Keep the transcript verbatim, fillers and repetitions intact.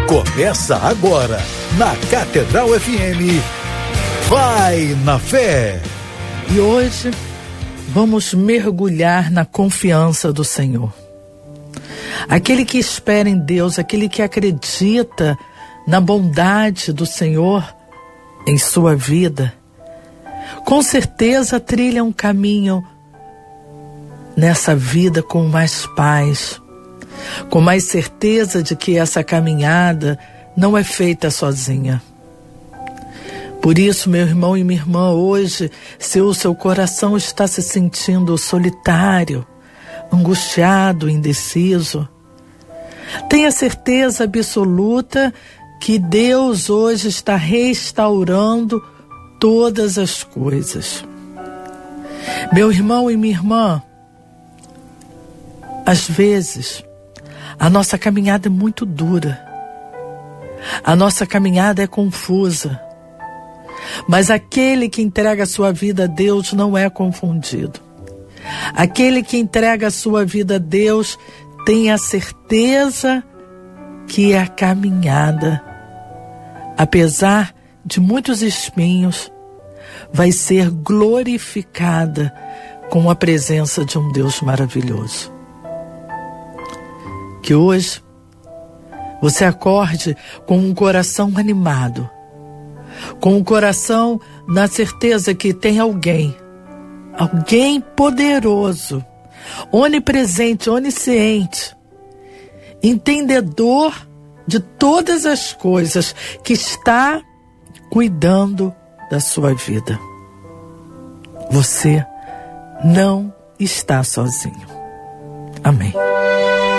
Começa agora, na Catedral F M, Vai na Fé. E hoje vamos mergulhar na confiança do Senhor. Aquele que espera em Deus, aquele que acredita na bondade do Senhor em sua vida, com certeza trilha um caminho nessa vida com mais paz, com mais certeza de que essa caminhada não é feita sozinha. Por isso, meu irmão e minha irmã, hoje, se o seu coração está se sentindo solitário, angustiado, indeciso, tenha certeza absoluta que Deus hoje está restaurando todas as coisas. Meu irmão e minha irmã, às vezes, a nossa caminhada é muito dura. A nossa caminhada é confusa. Mas aquele que entrega a sua vida a Deus não é confundido. Aquele que entrega a sua vida a Deus tem a certeza que a caminhada, apesar de muitos espinhos, vai ser glorificada com a presença de um Deus maravilhoso. Que hoje você acorde com um coração animado, com um coração na certeza que tem alguém, alguém poderoso, onipresente, onisciente, entendedor de todas as coisas, que está cuidando da sua vida. Você não está sozinho. Amém.